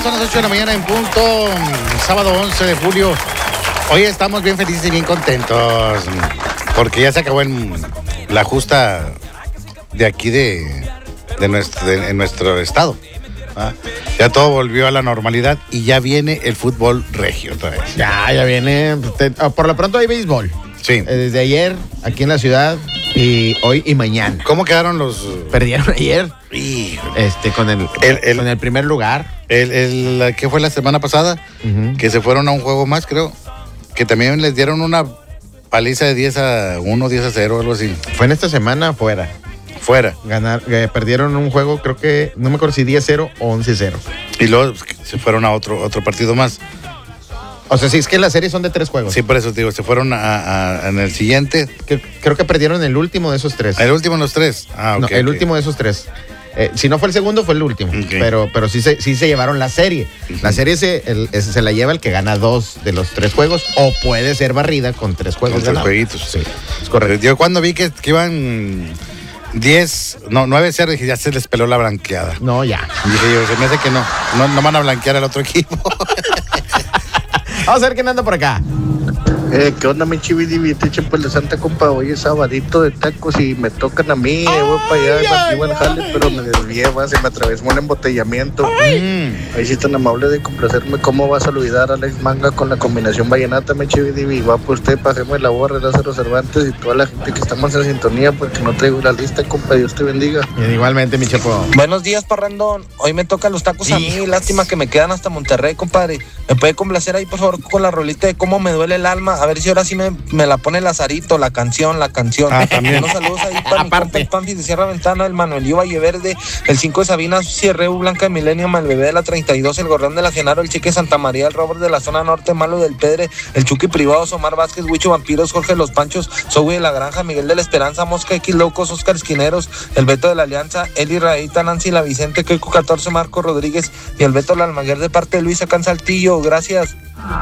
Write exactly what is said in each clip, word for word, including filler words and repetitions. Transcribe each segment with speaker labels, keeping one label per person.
Speaker 1: son las ocho de la mañana en punto, sábado once de julio. Hoy estamos bien felices y bien contentos porque ya se acabó en la justa de aquí de, de, nuestro, de en nuestro estado. ¿Ah? Ya todo volvió a la normalidad y ya viene el fútbol regio otra vez.
Speaker 2: Ya, ya viene. Por lo pronto hay béisbol.
Speaker 1: Sí.
Speaker 2: Desde ayer, aquí en la ciudad, y hoy y mañana.
Speaker 1: ¿Cómo quedaron los...?
Speaker 2: Perdieron ayer.
Speaker 1: Híjole.
Speaker 2: Este, con el,
Speaker 1: El- el-
Speaker 2: con el primer lugar.
Speaker 1: El, el, ¿Qué fue la semana pasada?
Speaker 2: Ujú.
Speaker 1: Que se fueron a un juego más, creo. Que también les dieron una paliza de diez a uno, diez a cero, algo así.
Speaker 2: Fue en esta semana fuera.
Speaker 1: Fuera.
Speaker 2: Ganar, eh, perdieron un juego, creo que, no me acuerdo si diez cero o once cero.
Speaker 1: Y luego se fueron a otro, otro partido más.
Speaker 2: O sea, sí, es que las series son de tres juegos.
Speaker 1: Sí, por eso te digo, se fueron a, a- en el siguiente.
Speaker 2: Que- creo que perdieron el último de esos tres.
Speaker 1: El último en los tres. Ah, ok.
Speaker 2: No, el
Speaker 1: ok.
Speaker 2: último de esos tres. Eh, si no fue el segundo, fue el último.
Speaker 1: Ok.
Speaker 2: Pero, pero sí, se, sí se llevaron la serie.
Speaker 1: Ujú.
Speaker 2: La serie se, el- es- se la lleva el que gana dos de los tres juegos o puede ser barrida con tres juegos.
Speaker 1: Con tres
Speaker 2: ganados.
Speaker 1: jueguitos.
Speaker 2: Sí, es correcto.
Speaker 1: Yo cuando vi que, que iban diez, no, nueve cero, dije, ya se les peló la blanqueada.
Speaker 2: No, ya.
Speaker 1: Y dije yo, se me hace que no, no, no van a blanquear al otro equipo.
Speaker 2: Vamos a ver quién anda por acá.
Speaker 3: Eh, ¿qué onda, mi chividivi? Te echen pues la santa compa. Hoy es sabadito de tacos y me tocan a mí. Eh, voy para allá,
Speaker 2: Ay,
Speaker 3: me iba al
Speaker 2: ay,
Speaker 3: jale,
Speaker 2: ay.
Speaker 3: pero me desvié, va, se me atravesó el embotellamiento.
Speaker 1: Mm.
Speaker 3: Ahí sí tan amable de complacerme. ¿Cómo vas a olvidar a Alex Manga con la combinación vallenata, mi chividivi? Va por usted, pájeme la borra, Lázaro Cervantes y toda la gente que estamos en sintonía porque no traigo la lista, compa. Dios te bendiga.
Speaker 2: Bien, igualmente, mi chapo.
Speaker 4: Buenos días, parrandón. Hoy me tocan los tacos a mí.
Speaker 2: Hijos.
Speaker 4: Lástima que me quedan hasta Monterrey, compadre. ¿Me puede complacer ahí, por favor, con la rolita de cómo me duele el alma? A ver si ahora sí me, me la pone Lazarito, la canción, la canción.
Speaker 1: Ah, también.
Speaker 4: Unos saludos ahí para mi
Speaker 2: Aparte.
Speaker 4: compa, el Pampi de Sierra Ventana, el Manuelio Valleverde, el cinco de Sabina, Cierreu, Blanca de Milenio, el bebé de la treinta y dos, el Gorrón de la Genaro, el Chique Santa María, el Robert de la zona norte, Malo del Pedre, el Chucky Privados, Omar Vázquez, Huicho Vampiros, Jorge Los Panchos, Zoe de la Granja, Miguel de la Esperanza, Mosca X Locos, Oscar Esquineros, el Beto de la Alianza, Eli Raíta, Nancy La Vicente, Keiko catorce, Marco Rodríguez y el Beto la Almaguer de parte de Luisa Cansaltillo. Gracias.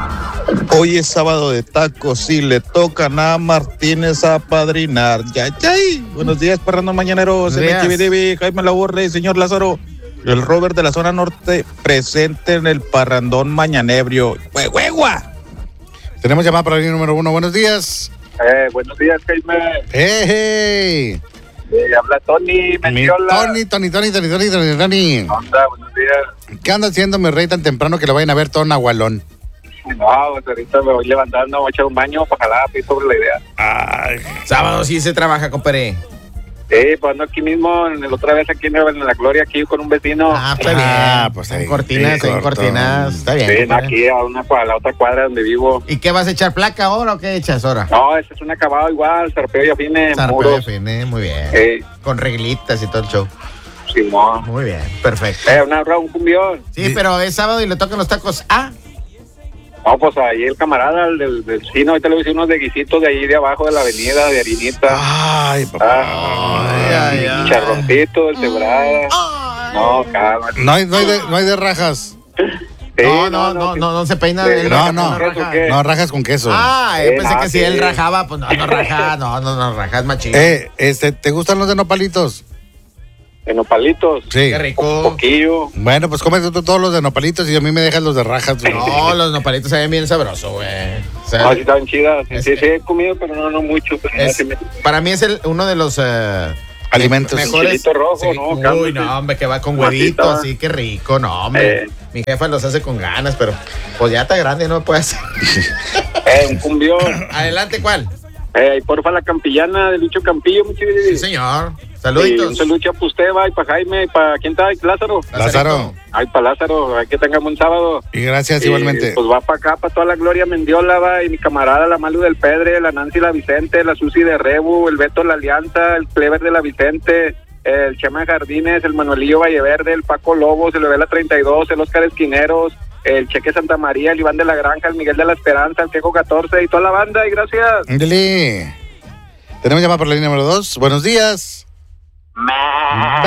Speaker 5: Hoy es sábado de tacos y le tocan a Martínez a padrinar. Ya, ya. Buenos días, perrando mañaneros.
Speaker 2: Buenos días.
Speaker 5: M H B D B, Jaime Laborre, señor Lázaro. El Robert de la zona norte presente en el parrandón mañanebrio. ¡Huehuegua!
Speaker 1: Tenemos llamada para la línea número uno. Buenos días.
Speaker 6: Eh, buenos días, Jaime.
Speaker 1: Hey, hey.
Speaker 6: Eh, habla Tony
Speaker 1: Mi
Speaker 6: Mendiola.
Speaker 1: Tony, Tony, Tony, Tony, Tony, Tony, Tony.
Speaker 6: Onda, buenos días.
Speaker 1: ¿Qué anda haciendo mi rey tan temprano que lo vayan a ver todo Nahualón?
Speaker 6: No, pues ahorita me voy levantando, voy a echar un baño, ojalá, estoy sobre la idea.
Speaker 1: Ay.
Speaker 2: Sábado sí se trabaja, compadre.
Speaker 6: Sí, pues ando aquí mismo, en el, otra vez aquí en, en la Gloria, aquí con un vecino.
Speaker 2: Ah, está
Speaker 1: Ah,
Speaker 2: bien.
Speaker 1: pues
Speaker 2: Hay
Speaker 1: ahí,
Speaker 2: cortinas,
Speaker 1: sí,
Speaker 2: hay
Speaker 1: corto.
Speaker 2: cortinas. Está bien.
Speaker 6: Sí,
Speaker 2: compadre.
Speaker 6: aquí a, una, a la otra cuadra donde vivo.
Speaker 2: ¿Y qué vas a echar placa ahora o qué echas ahora?
Speaker 6: No, ese es un acabado igual, zarpeo y afines,
Speaker 2: Zarpeo de
Speaker 6: muros.
Speaker 2: fine, muy bien.
Speaker 6: Eh,
Speaker 2: Con reglitas y todo el show.
Speaker 6: Simón.
Speaker 2: Muy bien, perfecto.
Speaker 6: Eh, una un cumbión.
Speaker 2: Sí, pero es sábado y le tocan los tacos a.
Speaker 6: No, pues ahí el camarada, el del del vecino, ahorita le voy a decir unos de guisitos de ahí de abajo de la avenida, de harinita.
Speaker 1: Ay, papá.
Speaker 6: Ah,
Speaker 2: ay, ay.
Speaker 6: Charroncito, de cebrada. No, calma.
Speaker 1: No hay, no hay de, no hay de rajas.
Speaker 6: Sí,
Speaker 2: No, no, no, no, no se peina.
Speaker 6: Sí,
Speaker 2: él
Speaker 1: no,
Speaker 2: raja,
Speaker 1: no.
Speaker 2: raja.
Speaker 6: ¿Qué?
Speaker 1: No, rajas con queso.
Speaker 2: Ah, yo
Speaker 6: Eh,
Speaker 2: pensé
Speaker 6: ah,
Speaker 2: que si
Speaker 6: sí.
Speaker 2: él rajaba, pues no, no raja, no, no, no, raja es machín.
Speaker 1: Eh, este, ¿te gustan los de nopalitos?
Speaker 6: En los palitos.
Speaker 1: Sí.
Speaker 2: Qué
Speaker 6: Un
Speaker 2: rico.
Speaker 6: poquillo.
Speaker 1: Bueno, pues comes tú todos los de nopalitos y a mí me dejas los de rajas. güey.
Speaker 2: No, los nopalitos se ven bien sabrosos, güey. O sea,
Speaker 6: No, sí estaban chidas. Sí,
Speaker 2: Es
Speaker 6: sí,
Speaker 2: que-
Speaker 6: sí, he comido, pero no, no mucho. Pero
Speaker 2: es-
Speaker 6: sí me-
Speaker 2: para mí es el, uno de los eh,
Speaker 1: Alimentos.
Speaker 2: mejores.
Speaker 6: Chilito rojo, ¿no?
Speaker 2: Uy,
Speaker 6: Cambio, sí.
Speaker 2: no, hombre, que va con
Speaker 6: Masita.
Speaker 2: huevito, así, qué rico, no, hombre.
Speaker 6: Eh.
Speaker 2: Mi jefa los hace con ganas, pero pues ya está grande, no puede hacer.
Speaker 6: Eh, un cumbión.
Speaker 2: Adelante, ¿cuál?
Speaker 6: Eh, y porfa la campillana de Lucho Campillo, mi chivi.
Speaker 2: Sí, señor.
Speaker 6: Y un
Speaker 2: Saluditos.
Speaker 6: saludo para usted, va, y para Jaime, y para quién está, Lázaro.
Speaker 1: Lázaro.
Speaker 6: Ay, para Lázaro, hay que tengamos un sábado.
Speaker 1: Y gracias
Speaker 6: Y,
Speaker 1: igualmente.
Speaker 6: Pues va para acá, para toda la Gloria Mendiola, va, y mi camarada, la Malu del Pedre, la Nancy la Vicente, la Susi de Rebu, el Beto la Alianza, el Clever de la Vicente, el Chema Jardines, el Manuelillo Valleverde, el Paco Lobos, el Bebé la treinta y dos, el Oscar Esquineros, el Cheque Santa María, el Iván de la Granja, el Miguel de la Esperanza, el Quejo catorce y toda la banda, y gracias.
Speaker 1: Ándale. Tenemos llamada por la línea número dos. Buenos días. Ba.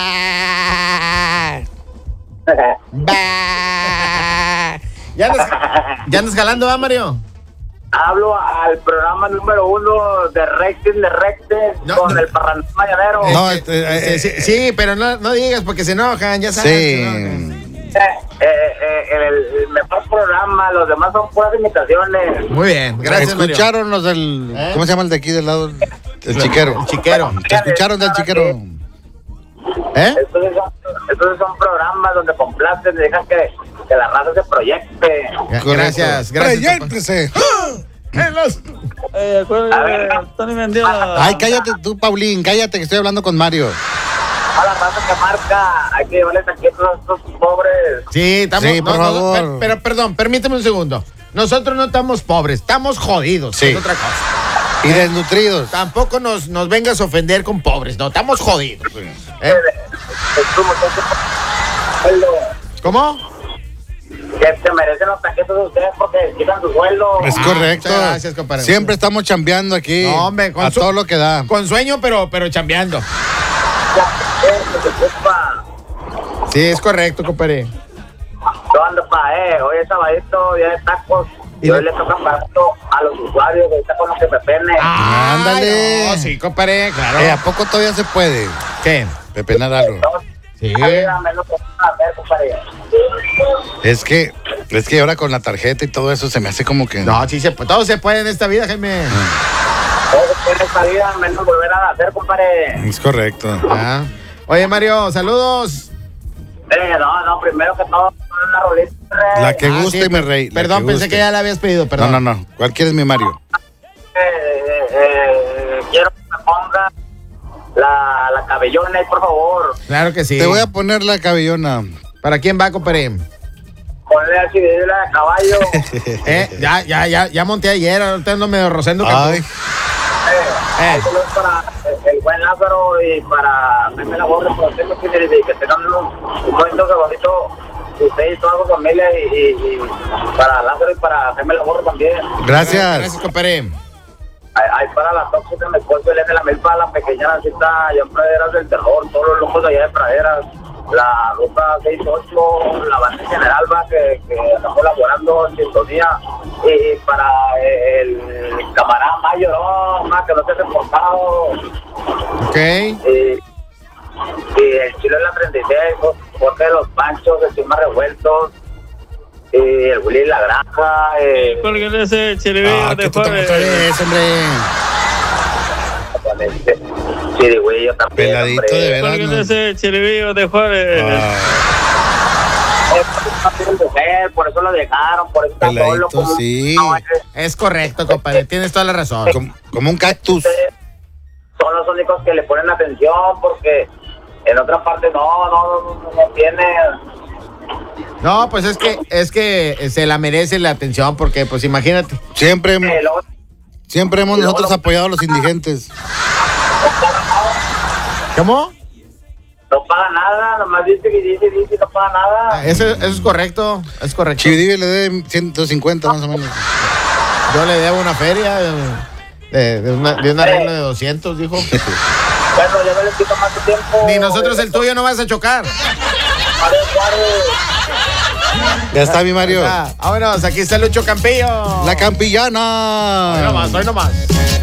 Speaker 1: Ba.
Speaker 2: ¿Ya andas, ya andas jalando, va, Mario?
Speaker 7: Hablo al programa número uno de Recten de Recten
Speaker 2: No,
Speaker 7: con
Speaker 2: no.
Speaker 7: el Parrandón Mañanero.
Speaker 1: No,
Speaker 2: Este,
Speaker 1: este, eh,
Speaker 2: sí, sí, sí, pero no, no digas porque se enojan, ya sabes.
Speaker 1: Sí.
Speaker 2: se enojan.
Speaker 7: eh, eh, el, el mejor programa, los demás son puras imitaciones.
Speaker 2: Muy bien, gracias, Mario.
Speaker 1: ¿Escucharon los del...
Speaker 2: ¿Eh?
Speaker 1: ¿Cómo se llama el de aquí del lado? El chiquero.
Speaker 2: El chiquero.
Speaker 1: ¿Te escucharon del chiquero?
Speaker 2: ¿Eh?
Speaker 7: Estos son, estos son programas donde complacen, dejan que, que la raza se proyecte.
Speaker 2: Gracias, gracias.
Speaker 1: Proyéctese.
Speaker 2: En los-
Speaker 8: Eh, acuérdate, Tony Mendiola.
Speaker 1: Ay, cállate tú, Paulín, cállate que estoy hablando con Mario.
Speaker 7: A la raza que marca, hay que llevarles aquí a todos estos pobres.
Speaker 2: Sí, estamos.
Speaker 1: Sí, por favor.
Speaker 2: per- pero perdón, permíteme un segundo. Nosotros no estamos pobres, estamos jodidos.
Speaker 1: Sí.
Speaker 2: Es otra cosa.
Speaker 1: Y desnutridos.
Speaker 2: Tampoco nos, nos vengas a ofender con pobres, no, estamos jodidos. ¿Eh?
Speaker 7: Estos muchachos, sueldo,
Speaker 2: ¿Cómo?
Speaker 7: que se merecen los taquetos de ustedes porque quitan su sueldo.
Speaker 1: Es
Speaker 2: Ah,
Speaker 1: correcto.
Speaker 2: muchas gracias, compadre.
Speaker 1: Siempre estamos chambeando aquí.
Speaker 2: No, hombre, con
Speaker 1: a
Speaker 2: su-
Speaker 1: todo lo que da.
Speaker 2: Con sueño, pero, pero chambeando.
Speaker 7: Ya, se ocupa.
Speaker 2: Sí, es correcto, compadre.
Speaker 7: Yo ando pa, eh, hoy es sabadito, día de tacos. Y hoy le toca barato a los usuarios, ahorita con los que me pene.
Speaker 2: Ah,
Speaker 1: Ándale.
Speaker 2: no, sí, compadre, claro.
Speaker 1: Eh, ¿A poco todavía se puede
Speaker 2: ¿Qué?
Speaker 1: pepenar algo?
Speaker 2: Sí.
Speaker 7: Ayúdame, no te van a hacer, compadre.
Speaker 1: Es que, es que ahora con la tarjeta y todo eso se me hace como que...
Speaker 2: No, sí, se, puede, todo se puede en esta vida, Jaime.
Speaker 7: Todo en esta vida, menos volver a hacer, compadre.
Speaker 1: Es correcto.
Speaker 2: Ah. Oye, Mario, saludos.
Speaker 7: Eh, no, no, primero que todo, una rolita.
Speaker 1: La que
Speaker 2: Ah,
Speaker 1: guste
Speaker 2: sí,
Speaker 1: y me reí. la
Speaker 2: Perdón,
Speaker 1: que
Speaker 2: pensé
Speaker 1: guste.
Speaker 2: que ya la habías pedido,
Speaker 1: No,
Speaker 2: perdón.
Speaker 1: no, no. ¿Cuál quieres, mi Mario?
Speaker 7: Eh, eh, eh, quiero que me ponga la, la cabellona ahí, por favor.
Speaker 2: Claro que sí.
Speaker 1: Te voy a poner la cabellona.
Speaker 2: ¿Para quién va, compadre?
Speaker 7: Ponle así de la de caballo.
Speaker 2: Eh, ya, ya, ya, ya monté ayer, ahorita ando medio rosendo.
Speaker 1: Ay,
Speaker 7: Eh,
Speaker 2: Eh.
Speaker 7: eso es para el, el buen Lázaro y para Meme La Borre, por hacerlo que, que tengan un, un bonito saborcito usted y toda su familia y, y, y para Lázaro y para Meme La Borre también.
Speaker 1: gracias.
Speaker 2: Gracias, compadre.
Speaker 7: Hay, hay para la tóxica me esposo Elena de la Mil, para la pequeña Nancita allá en Praderas del Terror, todos los locos de allá de Praderas, la ruta seis ocho, la banda general va que, que está colaborando en sintonía, y para el camarada Mayo, no, más que no se ha reportado,
Speaker 2: Ok.
Speaker 7: y, y el Chilo de la treinta y seis, Jorge de los Panchos, el Chima Revueltos, y el Willy de la Granja, eh,
Speaker 8: Cuélguenle ese chiribillo
Speaker 1: Ah,
Speaker 8: de
Speaker 1: que tú tampoco
Speaker 8: jueves.
Speaker 1: eres, hombre.
Speaker 7: este, Chirigüillo también,
Speaker 1: Peladito
Speaker 7: hombre.
Speaker 1: de veras.
Speaker 8: Cuélguenle
Speaker 1: ¿no?
Speaker 8: ese chiribillo de jueves.
Speaker 1: Ah,
Speaker 7: No tiene mujer, por eso lo dejaron, por eso está
Speaker 1: Peladito,
Speaker 7: solo como
Speaker 1: sí.
Speaker 7: no, es-
Speaker 2: Es correcto, compadre. Tienes toda la razón.
Speaker 1: como, como un cactus.
Speaker 7: ustedes son los únicos que le ponen atención porque en otra parte no, no, no, no, no tiene.
Speaker 2: No, pues es que, es que se la merece la atención porque, pues imagínate.
Speaker 1: Siempre, hemos-
Speaker 7: Eh, luego,
Speaker 1: siempre hemos nosotros apoyado a los indigentes.
Speaker 2: ¿Cómo?
Speaker 7: no paga nada, nomás dice que dice, dice, no paga nada.
Speaker 2: Eso, eso es correcto, es correcto.
Speaker 1: Chividivi le dé ciento cincuenta más o menos.
Speaker 2: Yo le debo una feria de, de, de una, de una regla de doscientos, dijo.
Speaker 7: Bueno, ya no les quito más su tiempo.
Speaker 2: Ni nosotros el tuyo no vas a chocar.
Speaker 7: Guarde, guarde.
Speaker 1: Ya está mi Mario.
Speaker 2: Ah, vámonos, aquí está Lucho Campillo.
Speaker 1: La campillana.
Speaker 2: Hoy nomás, hoy nomás.